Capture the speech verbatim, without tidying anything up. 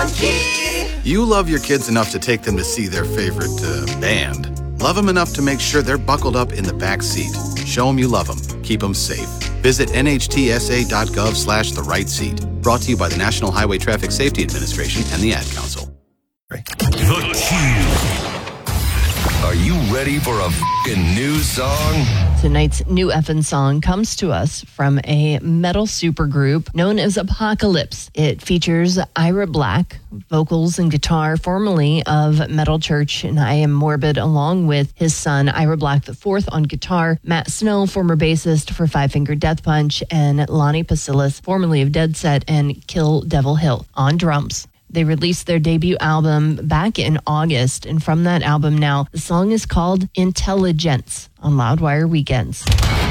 on key. You love your kids enough to take them to see their favorite uh, band. Love them enough to make sure they're buckled up in the back seat. Show them you love them. Keep them safe. Visit nhtsa.gov slash the right seat. Brought to you by the National Highway Traffic Safety Administration and the Ad Council. The Q. Are you ready for a f***ing new song? Tonight's new effin' song comes to us from a metal supergroup known as Apocalypse. It features Ira Black, vocals and guitar, formerly of Metal Church and I Am Morbid, along with his son, Ira Black the fourth on guitar, Matt Snow, former bassist for Five Finger Death Punch, and Lonnie Pasilis, formerly of Dead Set and Kill Devil Hill, on drums. They released their debut album back in August, and from that album now, the song is called Intelligence on Loudwire Weekends.